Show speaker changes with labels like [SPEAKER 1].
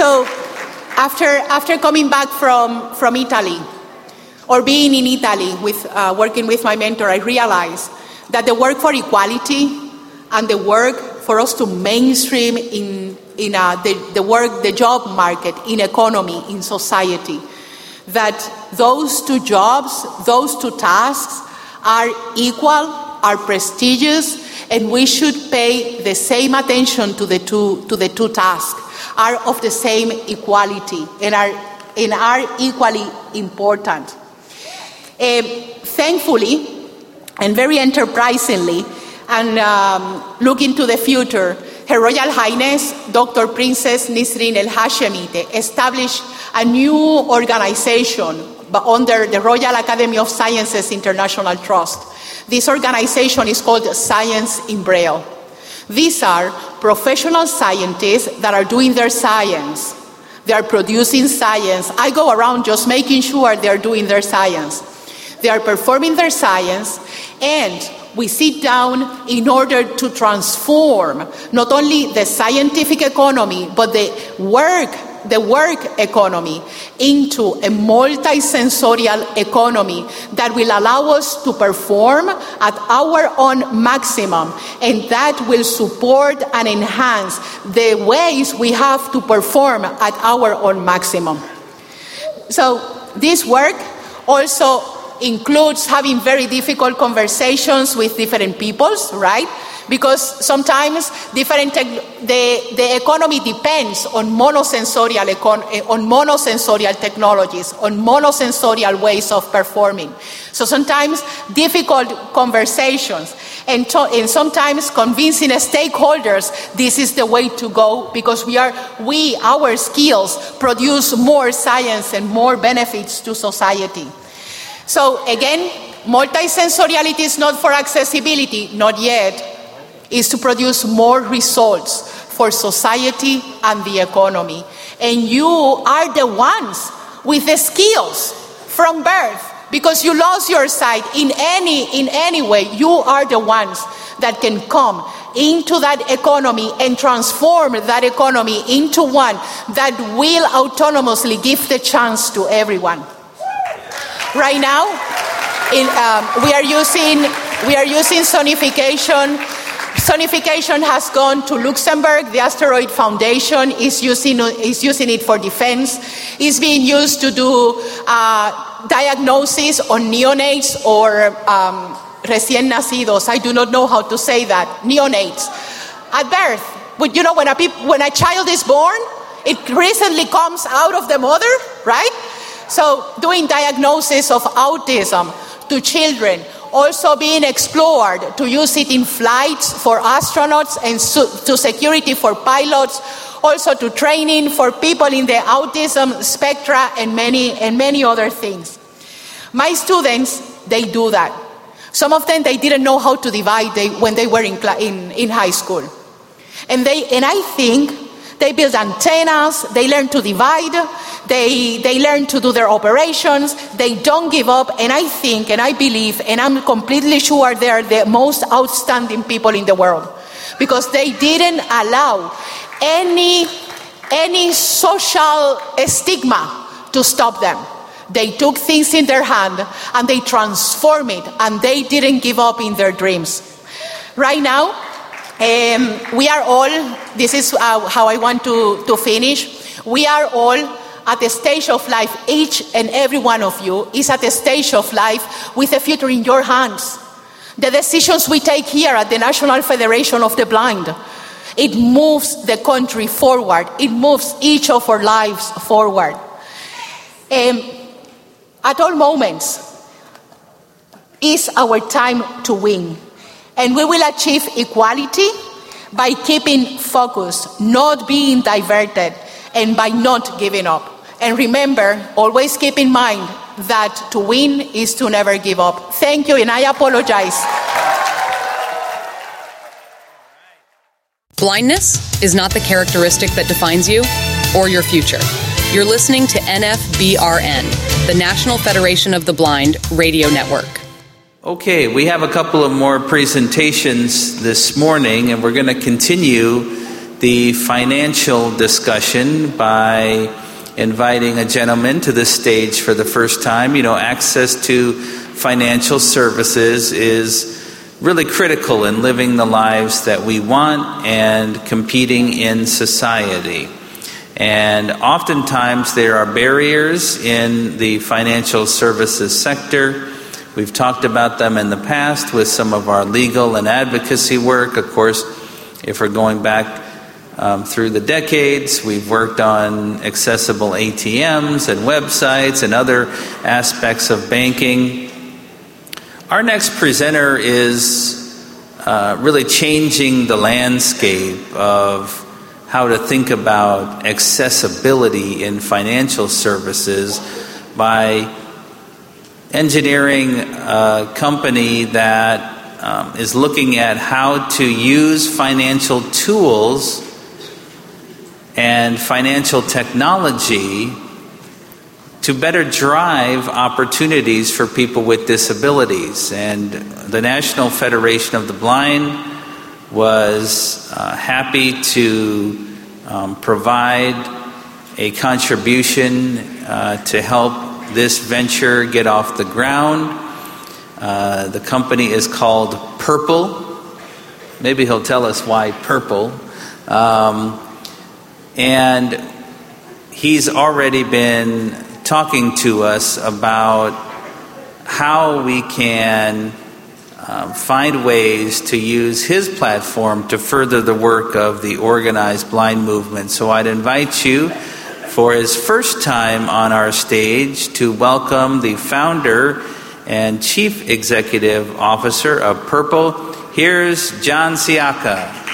[SPEAKER 1] So after coming back from Italy, or being in Italy working with my mentor, I realized that the work for equality and the work for us to mainstream the job market, in economy, in society, that those two jobs, those two tasks are equal, are prestigious, and we should pay the same attention to the two tasks, are of the same equality and are equally important. Thankfully, and very enterprisingly, and looking to the future, Her Royal Highness Dr. Princess Nisreen El Hashemite established a new organization under the Royal Academy of Sciences International Trust. This organization is called Science in Braille. These are professional scientists that are doing their science. They are producing science. I go around just making sure they are doing their science. They are performing their science, and we sit down in order to transform not only the scientific economy, but the work economy into a multi-sensorial economy that will allow us to perform at our own maximum, and that will support and enhance the ways we have to perform at our own maximum. So this work also includes having very difficult conversations with different peoples, right? Because sometimes the economy depends on monosensorial technologies, on monosensorial ways of performing. So sometimes difficult conversations, and sometimes convincing stakeholders this is the way to go, because our skills produce more science and more benefits to society. So again, multisensoriality is not for accessibility, not yet. Is to produce more results for society and the economy. And you are the ones with the skills from birth, because you lost your sight in any way. You are the ones that can come into that economy and transform that economy into one that will autonomously give the chance to everyone. Right now, we are using sonification. Sonification has gone to Luxembourg. The Asteroid Foundation is using it for defense. It's being used to do diagnosis on neonates or recién nacidos. I do not know how to say that. Neonates at birth. But you know, when a child is born, it recently comes out of the mother, right? So doing diagnosis of autism to children, also being explored to use it in flights for astronauts and to security for pilots, also to training for people in the autism spectra and many other things. My students, they do that. Some of them, they didn't know how to divide when they were in high school. And I think they build antennas, they learn to divide, they learn to do their operations, they don't give up, and I think, and I believe, and I'm completely sure they are the most outstanding people in the world, because they didn't allow any social stigma to stop them. They took things in their hand and they transformed it, and they didn't give up in their dreams. Right now, we are all, this is how I want to finish, we are all at a stage of life, each and every one of you is at a stage of life with a future in your hands. The decisions we take here at the National Federation of the Blind, it moves the country forward, it moves each of our lives forward. At all moments is our time to win. And we will achieve equality by keeping focused, not being diverted, and by not giving up. And remember, always keep in mind that to win is to never give up. Thank you, and I apologize.
[SPEAKER 2] Blindness is not the characteristic that defines you or your future. You're listening to NFBRN, the National Federation of the Blind radio network.
[SPEAKER 3] Okay, we have a couple of more presentations this morning, and we're going to continue the financial discussion by inviting a gentleman to the stage for the first time. You know, access to financial services is really critical in living the lives that we want and competing in society. And oftentimes there are barriers in the financial services sector. We've talked about them in the past with some of our legal and advocacy work. Of course, if we're going back through the decades, we've worked on accessible ATMs and websites and other aspects of banking. Our next presenter is really changing the landscape of how to think about accessibility in financial services by engineering a company that is looking at how to use financial tools and financial technology to better drive opportunities for people with disabilities. And the National Federation of the Blind was happy to provide a contribution to help this venture get off the ground. The company is called Purple. Maybe he'll tell us why Purple. And he's already been talking to us about how we can find ways to use his platform to further the work of the organized blind movement. So I'd invite you for his first time on our stage to welcome the founder and chief executive officer of Purple. Here's John Siaka.